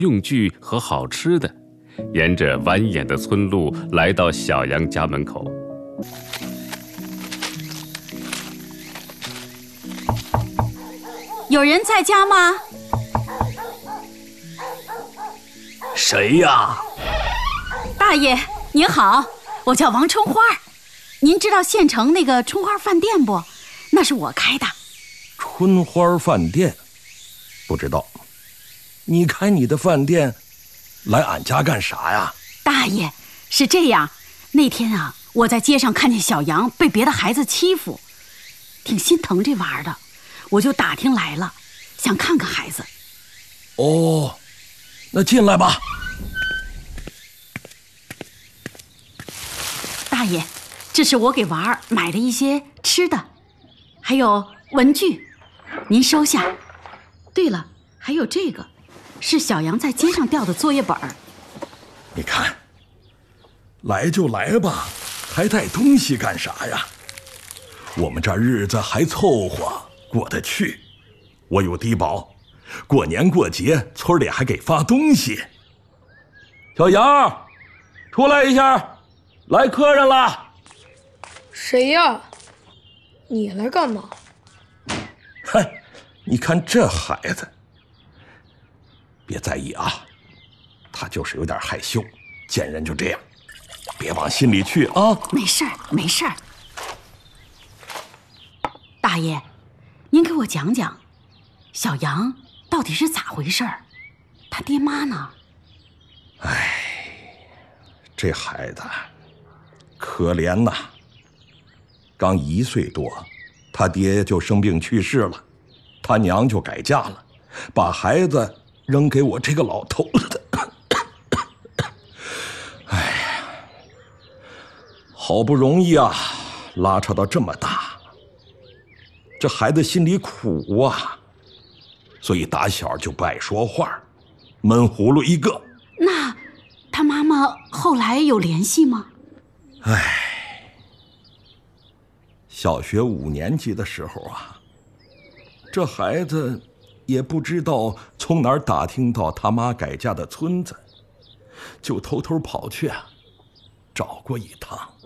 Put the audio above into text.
用具和好吃的，沿着蜿蜒的村路来到小杨家门口。 有人在家吗？ 谁呀？ 大爷您好，我叫王春花。您知道县城那个春花饭店不？那是我开的。 春花饭店？不知道。你开你的饭店来俺家干啥呀？ 大爷，是这样，那天啊，我在街上看见小杨被别的孩子欺负，挺心疼这娃的，我就打听来了，想看看孩子。 哦，那进来吧。 大爷，这是我给娃儿买的一些吃的，还有文具，您收下。对了，还有这个，是小杨在街上掉的作业本。 你看，来就来吧，还带东西干啥呀？我们这日子还凑合过得去，我有低保，过年过节村里还给发东西。小杨，出来一下，来客人了。 谁呀？你来干嘛？ 嗨，你看这孩子，别在意啊，他就是有点害羞，见人就这样，别往心里去啊。 没事儿，没事儿。大爷，您给我讲讲，小杨到底是咋回事儿？他爹妈呢？ 哎，这孩子可怜呐，刚1岁多，他爹就生病去世了，他娘就改嫁了，把孩子扔给我这个老头子。哎呀，好不容易啊，拉扯到这么大，这孩子心里苦啊，所以打小就不爱说话，闷葫芦一个。 那他妈妈后来有联系吗？ 哎，小学5年级的时候啊，这孩子也不知道从哪儿打听到他妈改嫁的村子，就偷偷跑去啊，找过一趟。